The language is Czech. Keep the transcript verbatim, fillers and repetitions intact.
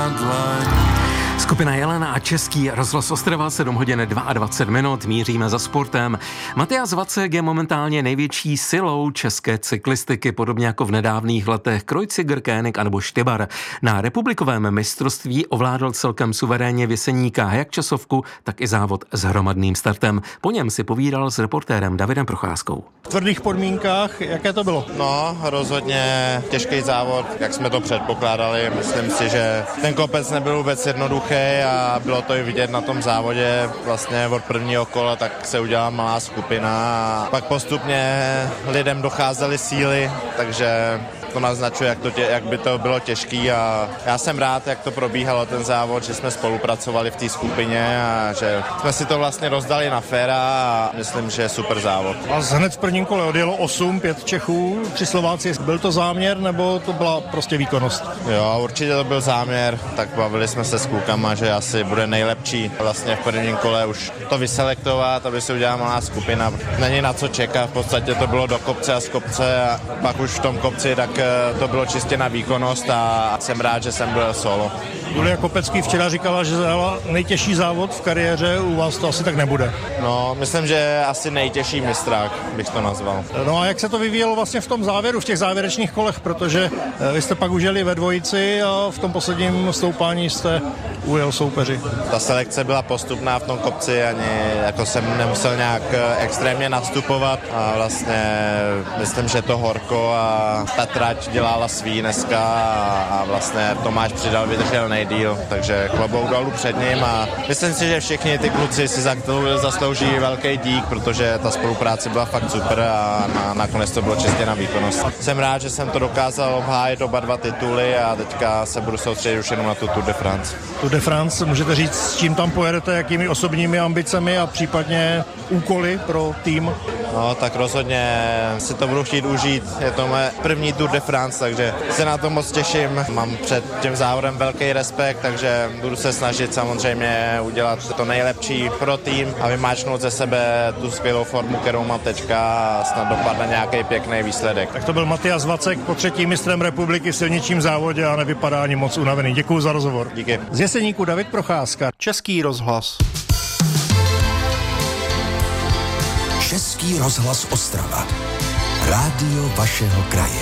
na dlaň. Skupina Jelena a Český rozhlas Ostrava, sedm hodin dvacet dva minut, míříme za sportem. Matyáš Vacek je momentálně největší silou české cyklistiky, podobně jako v nedávných letech Kreuziger, Koenig anebo Štybar. Na republikovém mistrovství ovládl celkem suverénně věseníka jak časovku, tak i závod s hromadným startem. Po něm si povídal s reportérem Davidem Procházkou. V tvrdých podmínkách, jaké to bylo? No, rozhodně těžký závod, jak jsme to předpokládali. Myslím si, že ten kopec nebyl vůbec jednoduchý a bylo to i vidět na tom závodě. Vlastně od prvního kola tak se udělala malá skupina a pak postupně lidem docházely síly, takže to naznačuje, jak, to tě, jak by to bylo těžký a já jsem rád, jak to probíhalo ten závod, že jsme spolupracovali v té skupině a že jsme si to vlastně rozdali na féra a myslím, že je super závod. A hned v prvním kole odjelo osm, pět Čechů, tři Slováci. Byl to záměr nebo to byla prostě výkonnost? Jo, určitě to byl záměr, tak bavili jsme se s klukama, že asi bude nejlepší vlastně v prvním kole už to vyselektovat, aby se udělala malá skupina. Není na co čekat, v podstatě to bylo do kopce a z kopce a pak už v tom kopci tak to bylo čistě na výkonnost a jsem rád, že jsem byl solo. Julia Kopecký včera říkala, že dala nejtěžší závod v kariéře, u vás to asi tak nebude. No, myslím, že asi nejtěžší mistrák bych to nazval. No a jak se to vyvíjelo vlastně v tom závěru, v těch závěrečných kolech, protože vy jste pak už jeli ve dvojici a v tom posledním stoupání jste ujel soupeři. Ta selekce byla postupná v tom kopci, ani jako jsem nemusel nějak extrémně nastupovat a vlastně myslím, že to horko a ta trať dělala svý dneska a vlastně Tomáš přidal, vydržel nejdýl, takže klobouk dolů před ním a myslím si, že všichni ty kluci si za to zaslouží velký dík, protože ta spolupráce byla fakt super a na, nakonec to bylo čistě na výkonnost. Jsem rád, že jsem to dokázal obhájit oba dva tituly a teďka se budu soustředit už jenom na tu Tour de France. Tour de France, můžete říct, s čím tam pojedete, jakými osobními ambicemi a případně úkoly pro tým? No, tak rozhodně si to budu chtít užít. Je to moje první Tour de France, takže se na to moc těším. Mám před tím závodem velký respekt, takže budu se snažit samozřejmě udělat to nejlepší pro tým a vymáčknout ze sebe tu skvělou formu, kterou mám teďka a snad dopadne nějaký pěkný výsledek. Tak to byl Matyáš Vacek, po třetí mistrem republiky v silničním závodě a nevypadá ani moc unavený. Děkuju za rozhovor. Díky. Z Jeseníku David Procházka, Český rozhlas. Český rozhlas Ostrava. Rádio vašeho kraje.